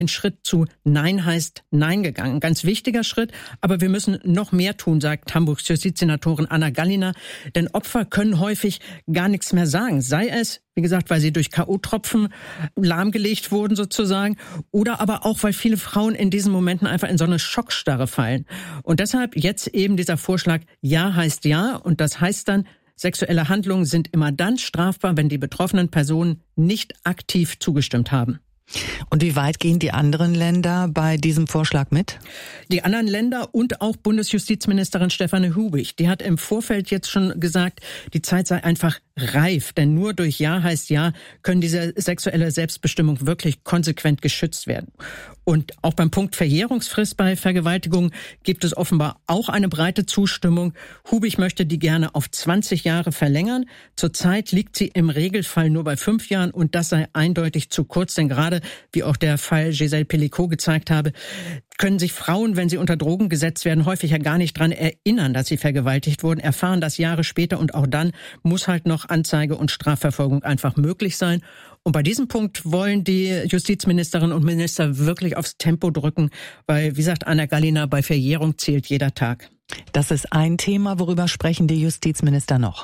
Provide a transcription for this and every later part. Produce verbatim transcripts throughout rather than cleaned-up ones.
den Schritt zu Nein heißt Nein gegangen. Ganz wichtiger Schritt, aber wir müssen noch mehr tun, sagt Hamburgs Justizsenatorin Anna Gallina. Denn Opfer können häufig gar nichts mehr sagen. Sei es, wie gesagt, weil sie durch K O-Tropfen lahmgelegt wurden sozusagen, oder aber auch, weil viele Frauen in diesen Momenten einfach in so eine Schockstarre fallen. Und deshalb jetzt eben dieser Vorschlag, Ja heißt Ja, und das heißt dann, sexuelle Handlungen sind immer dann strafbar, wenn die betroffenen Personen nicht aktiv zugestimmt haben. Und wie weit gehen die anderen Länder bei diesem Vorschlag mit? Die anderen Länder und auch Bundesjustizministerin Stefanie Hubig, die hat im Vorfeld jetzt schon gesagt, die Zeit sei einfach reif, denn nur durch Ja heißt Ja können diese sexuelle Selbstbestimmung wirklich konsequent geschützt werden. Und auch beim Punkt Verjährungsfrist bei Vergewaltigung gibt es offenbar auch eine breite Zustimmung. Hubig möchte die gerne auf zwanzig Jahre verlängern. Zurzeit liegt sie im Regelfall nur bei fünf Jahren und das sei eindeutig zu kurz, denn gerade, wie auch der Fall Giselle Pelicot gezeigt habe, können sich Frauen, wenn sie unter Drogen gesetzt werden, häufig ja gar nicht dran erinnern, dass sie vergewaltigt wurden, erfahren das Jahre später und auch dann muss halt noch Anzeige und Strafverfolgung einfach möglich sein. Und bei diesem Punkt wollen die Justizministerinnen und Minister wirklich aufs Tempo drücken, weil, wie sagt Anna Gallina, bei Verjährung zählt jeder Tag. Das ist ein Thema, worüber sprechen die Justizminister noch?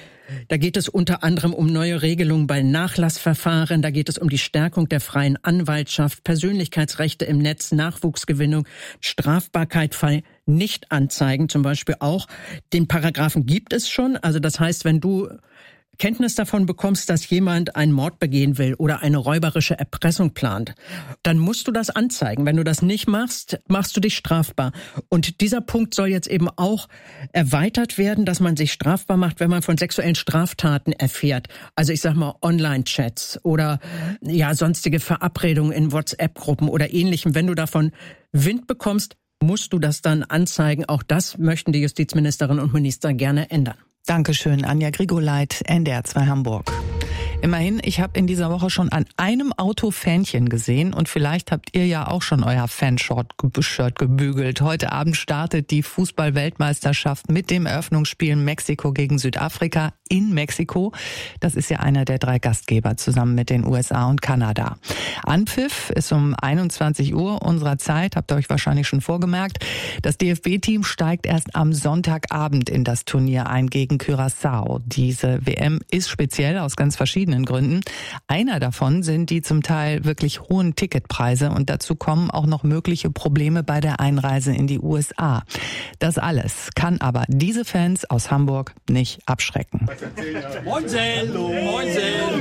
Da geht es unter anderem um neue Regelungen bei Nachlassverfahren, da geht es um die Stärkung der freien Anwaltschaft, Persönlichkeitsrechte im Netz, Nachwuchsgewinnung, Strafbarkeit bei Nichtanzeigen zum Beispiel auch. Den Paragraphen gibt es schon, also das heißt, wenn du Kenntnis davon bekommst, dass jemand einen Mord begehen will oder eine räuberische Erpressung plant, dann musst du das anzeigen. Wenn du das nicht machst, machst du dich strafbar. Und dieser Punkt soll jetzt eben auch erweitert werden, dass man sich strafbar macht, wenn man von sexuellen Straftaten erfährt. Also ich sag mal Online-Chats oder ja sonstige Verabredungen in WhatsApp-Gruppen oder Ähnlichem. Wenn du davon Wind bekommst, musst du das dann anzeigen. Auch das möchten die Justizministerinnen und Minister gerne ändern. Dankeschön, Anja Grigoleit, N D R zwei Hamburg. Immerhin, ich habe in dieser Woche schon an einem Auto Fähnchen gesehen und vielleicht habt ihr ja auch schon euer Fanshirt gebügelt. Heute Abend startet die Fußball-Weltmeisterschaft mit dem Eröffnungsspiel Mexiko gegen Südafrika in Mexiko. Das ist ja einer der drei Gastgeber zusammen mit den U S A und Kanada. Anpfiff ist um einundzwanzig Uhr unserer Zeit, habt ihr euch wahrscheinlich schon vorgemerkt. Das D F B-Team steigt erst am Sonntagabend in das Turnier ein gegen Curaçao. Diese W M ist speziell aus ganz verschiedenen Gründen. Einer davon sind die zum Teil wirklich hohen Ticketpreise und dazu kommen auch noch mögliche Probleme bei der Einreise in die U S A. Das alles kann aber diese Fans aus Hamburg nicht abschrecken. Moinsen! Moinsen!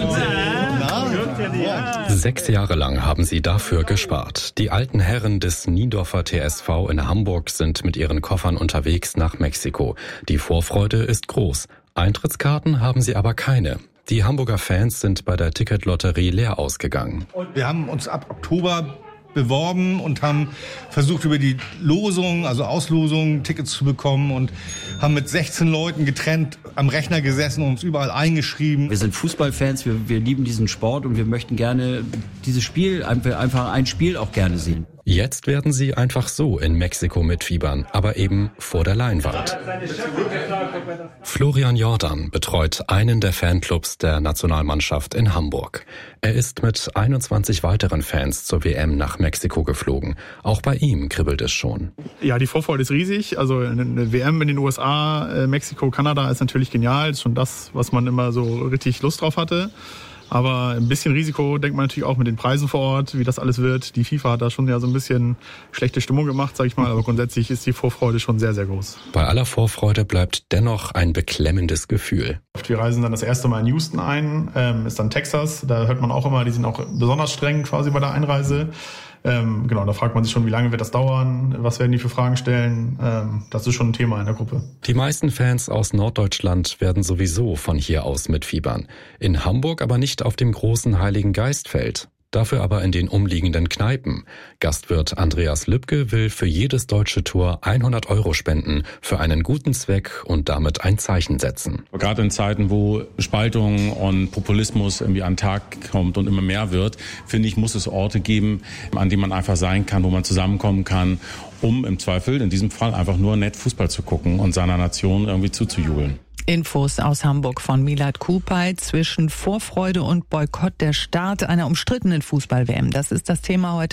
Sechs Jahre lang haben sie dafür gespart. Die alten Herren des Niendorfer T S V in Hamburg sind mit ihren Koffern unterwegs nach Mexiko. Die Vorfreude ist groß. Eintrittskarten haben sie aber keine. Die Hamburger Fans sind bei der Ticketlotterie leer ausgegangen. Wir haben uns ab Oktober beworben und haben versucht, über die Losung, also Auslosung, Tickets zu bekommen und haben mit sechzehn Leuten getrennt am Rechner gesessen und uns überall eingeschrieben. Wir sind Fußballfans, wir, wir lieben diesen Sport und wir möchten gerne dieses Spiel, einfach ein Spiel auch gerne sehen. Jetzt werden sie einfach so in Mexiko mitfiebern, aber eben vor der Leinwand. Florian Jordan betreut einen der Fanclubs der Nationalmannschaft in Hamburg. Er ist mit einundzwanzig weiteren Fans zur W M nach Mexiko geflogen. Auch bei ihm kribbelt es schon. Ja, die Vorfreude ist riesig. Also eine W M in den U S A, Mexiko, Kanada ist natürlich genial. Das ist schon das, was man immer so richtig Lust drauf hatte. Aber ein bisschen Risiko denkt man natürlich auch mit den Preisen vor Ort, wie das alles wird. Die FIFA hat da schon ja so ein bisschen schlechte Stimmung gemacht, sag ich mal. Aber grundsätzlich ist die Vorfreude schon sehr, sehr groß. Bei aller Vorfreude bleibt dennoch ein beklemmendes Gefühl. Wir reisen dann das erste Mal in Houston ein, ähm, ist dann Texas. Da hört man auch immer, die sind auch besonders streng quasi bei der Einreise. Ähm, genau, da fragt man sich schon, wie lange wird das dauern, was werden die für Fragen stellen. Ähm, das ist schon ein Thema in der Gruppe. Die meisten Fans aus Norddeutschland werden sowieso von hier aus mitfiebern. In Hamburg aber nicht auf dem großen Heiligen Geistfeld. Dafür aber in den umliegenden Kneipen. Gastwirt Andreas Lübke will für jedes deutsche Tor hundert Euro spenden für einen guten Zweck und damit ein Zeichen setzen. Gerade in Zeiten, wo Spaltung und Populismus irgendwie an den Tag kommt und immer mehr wird, finde ich, muss es Orte geben, an denen man einfach sein kann, wo man zusammenkommen kann, um im Zweifel, in diesem Fall, einfach nur nett Fußball zu gucken und seiner Nation irgendwie zuzujubeln. Infos aus Hamburg von Milad Kupay zwischen Vorfreude und Boykott, der Start einer umstrittenen Fußball-W M. Das ist das Thema heute.